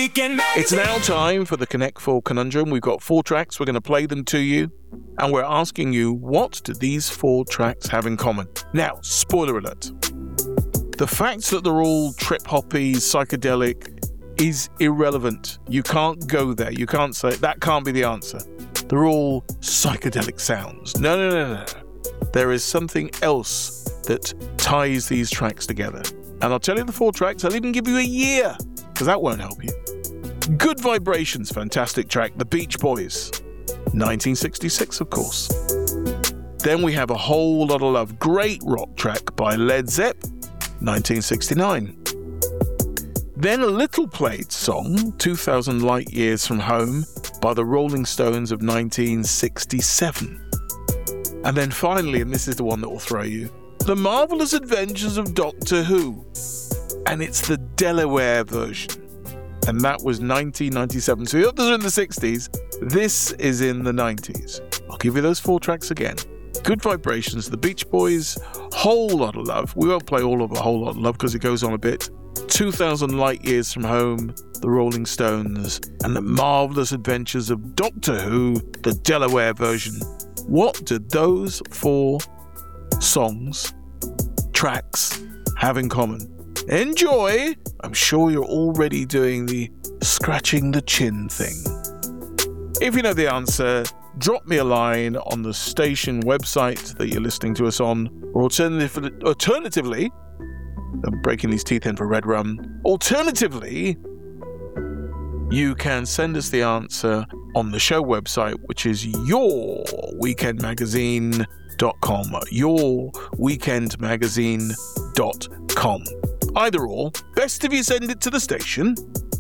Weekend Magazine. It's now time for the Connect 4 Conundrum. We've got 4 tracks. We're going to play them to you. And we're asking you, what do these 4 tracks have in common? Now, spoiler alert. The fact that they're all trip-hoppy, psychedelic, is irrelevant. You can't go there. You can't say, that can't be the answer. They're all psychedelic sounds. No. There is something else that ties these tracks together. And I'll tell you the 4 tracks. I'll even give you a year, because that won't help you. Good Vibrations, fantastic track. The Beach Boys, 1966, of course. Then we have A Whole Lot of Love, great rock track by Led Zepp, 1969. Then a little played song, 2,000 Light Years from Home, by the Rolling Stones of 1967. And then finally, and this is the one that will throw you, The Marvelous Adventures of Doctor Who. And it's the Delaware version. And that was 1997. So the others are in the 60s. This is in the 90s. I'll give you those 4 tracks again. Good Vibrations, The Beach Boys, Whole Lot of Love. We won't play all of A Whole Lot of Love because it goes on a bit. 2,000 Light Years from Home, The Rolling Stones, and The Marvelous Adventures of Doctor Who, the Delaware version. What do those 4 songs, tracks, have in common? Enjoy! I'm sure you're already doing the scratching the chin thing. If you know the answer, drop me a line on the station website that you're listening to us on, or alternatively, I'm breaking these teeth in for Red Rum. Alternatively, you can send us the answer on the show website, which is yourweekendmagazine.com. Yourweekendmagazine.com. Either or, best if you send it to the station,